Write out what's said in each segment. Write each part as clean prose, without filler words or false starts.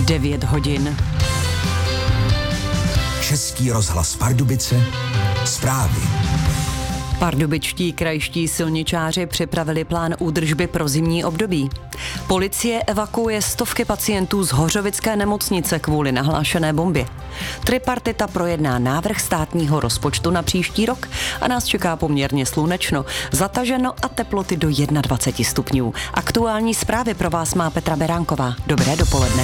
9 hodin. Český rozhlas Pardubice, zprávy. Pardubičtí krajští silničáři připravili plán údržby pro zimní období. Policie evakuuje stovky pacientů z Hořovické nemocnice kvůli nahlášené bombě. Tripartita projedná návrh státního rozpočtu na příští rok a nás čeká poměrně slunečno, zataženo a teploty do 21 stupňů. Aktuální zprávy pro vás má Petra Beránková. Dobré dopoledne.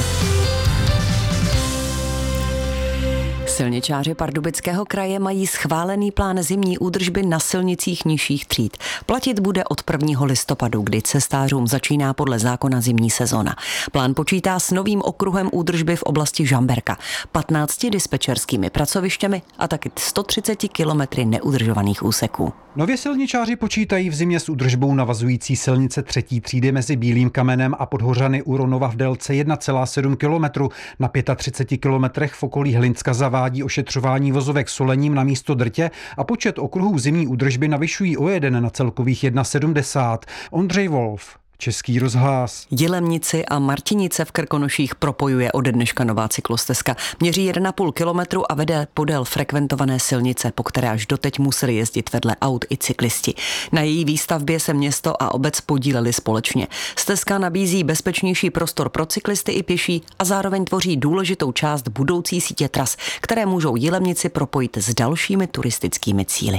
Silničáři Pardubického kraje mají schválený plán zimní údržby na silnicích nižších tříd. Platit bude od 1. listopadu, kdy cestářům začíná podle zákona zimní sezona. Plán počítá s novým okruhem údržby v oblasti Žamberka, 15 dispečerskými pracovištěmi a taky 130 kilometry neudržovaných úseků. Nově silničáři počítají v zimě s údržbou navazující silnice 3. třídy mezi Bílým Kamenem a Podhořany u Ronova v délce 1,7 km. Na 35 kilometrech v okolí Hlinska zavádí ošetřování vozovek solením na místo drtě a počet okruhů zimní údržby navyšují o 1 na celkových 1,70. Ondřej Wolf, Český rozhlas. Jilemnici a Martinice v Krkonoších propojuje ode dneška nová cyklostezka. Měří 1,5 kilometru a vede podél frekventované silnice, po které až doteď museli jezdit vedle aut i cyklisti. Na její výstavbě se město a obec podíleli společně. Stezka nabízí bezpečnější prostor pro cyklisty i pěší a zároveň tvoří důležitou část budoucí sítě tras, které můžou Jilemnici propojit s dalšími turistickými cíli.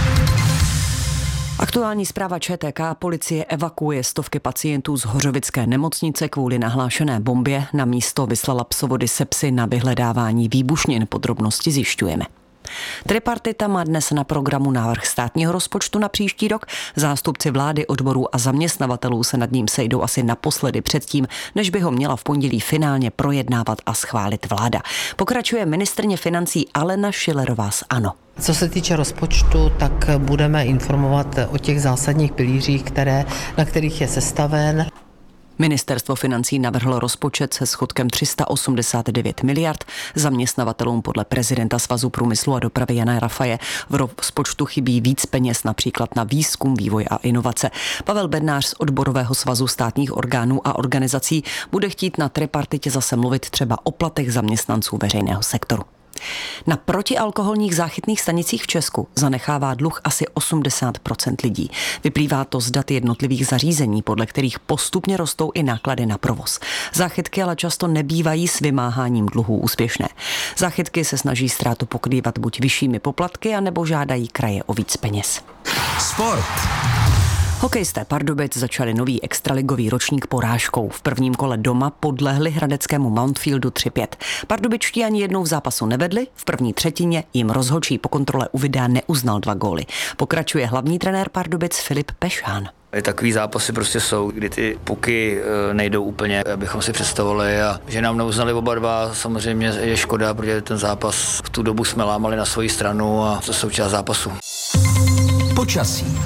Aktuální zpráva ČTK: policie evakuuje stovky pacientů z Hořovické nemocnice kvůli nahlášené bombě. Na místo vyslala psovody se psy na vyhledávání výbušnin. Podrobnosti zjišťujeme. Tripartita má dnes na programu návrh státního rozpočtu na příští rok. Zástupci vlády, odborů a zaměstnavatelů se nad ním sejdou asi naposledy předtím, než by ho měla v pondělí finálně projednávat a schválit vláda. Pokračuje ministryně financí Alena Schillerová z ANO. Co se týče rozpočtu, tak budeme informovat o těch zásadních pilířích, na kterých je sestaven. Ministerstvo financí navrhlo rozpočet se schodkem 389 miliard. Zaměstnavatelům podle prezidenta Svazu průmyslu a dopravy Jana Rafaje v rozpočtu chybí víc peněz například na výzkum, vývoj a inovace. Pavel Bednář z odborového svazu státních orgánů a organizací bude chtít na tripartitě zase mluvit třeba o platech zaměstnanců veřejného sektoru. Na protialkoholních záchytných stanicích v Česku zanechává dluh asi 80% lidí. Vyplývá to z dat jednotlivých zařízení, podle kterých postupně rostou i náklady na provoz. Záchytky ale často nebývají s vymáháním dluhů úspěšné. Záchytky se snaží ztrátu pokrývat buď vyššími poplatky, anebo žádají kraje o víc peněz. Sport. Hokejisté Pardubic začali nový extraligový ročník porážkou. V prvním kole doma podlehli hradeckému Mountfieldu 3-5. Pardubičtí ani jednou v zápasu nevedli, v první třetině jim rozhodčí po kontrole u videa neuznal 2 góly. Pokračuje hlavní trenér Pardubic Filip Pešán. Takový zápasy prostě jsou, kdy ty puky nejdou úplně, abychom si představovali, a že nám neuznali oba dva, samozřejmě je škoda, protože ten zápas v tu dobu jsme lámali na svoji stranu a to součást zápasu. Počasí.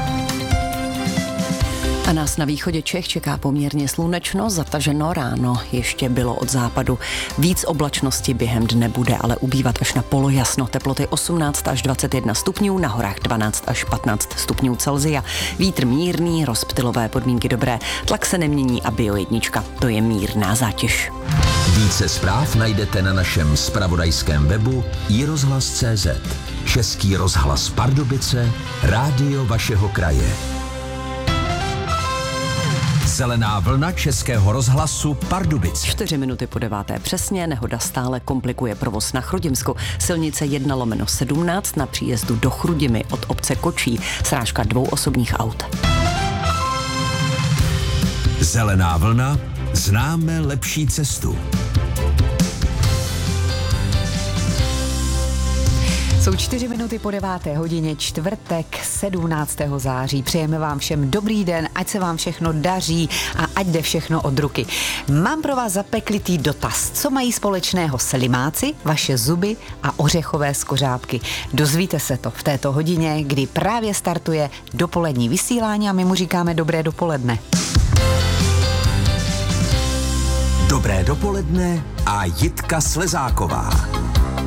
A nás na východě Čech čeká poměrně slunečno, zataženo. Ráno ještě bylo od západu. Víc oblačnosti během dne bude ale ubývat až na polojasno. Teploty 18 až 21 stupňů, na horách 12 až 15 stupňů Celsia. Vítr mírný, rozptylové podmínky dobré. Tlak se nemění a Bio1, to je mírná zátěž. Více zpráv najdete na našem zpravodajském webu iRozhlas.cz. Český rozhlas Pardubice, rádio vašeho kraje. Zelená vlna Českého rozhlasu Pardubice. 4 minuty po 9. přesně. Nehoda stále komplikuje provoz na Chrudimsku. Silnice 1/17 na příjezdu do Chrudimi od obce Kočí. Srážka 2 osobních aut. Zelená vlna. Známe lepší cestu. Jsou 4 minuty po 9. hodině, čtvrtek 17. září. Přejeme vám všem dobrý den, ať se vám všechno daří a ať jde všechno od ruky. Mám pro vás zapeklitý dotaz. Co mají společného slimáci, vaše zuby a ořechové skořápky? Dozvíte se to v této hodině, kdy právě startuje dopolední vysílání a my mu říkáme dobré dopoledne. Dobré dopoledne a Jitka Slezáková.